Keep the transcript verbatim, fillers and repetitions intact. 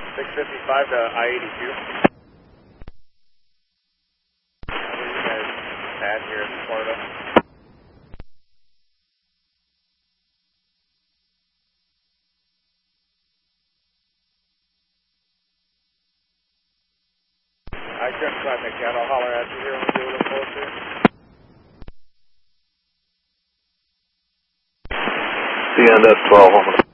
six fifty-five to I eighty-two. How many you guys had here in Florida? I couldn't quite make out. I'll holler at you here when we do a little closer. C N S twelve,